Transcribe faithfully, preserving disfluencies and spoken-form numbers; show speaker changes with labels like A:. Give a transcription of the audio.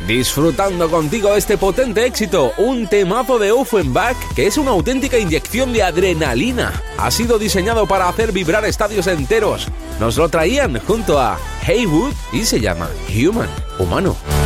A: disfrutando contigo este potente éxito, un temazo de Offenbach que es una auténtica inyección de adrenalina. Ha sido diseñado para hacer vibrar estadios enteros. Nos lo traían junto a Haywood y se llama Human, humano.